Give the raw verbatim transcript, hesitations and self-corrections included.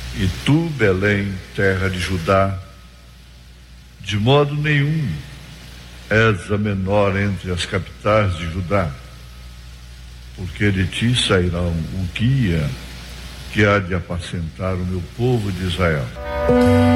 E tu, Belém, terra de Judá, de modo nenhum és a menor entre as capitais de Judá, porque de ti sairá um guia que há de apacentar o meu povo de Israel.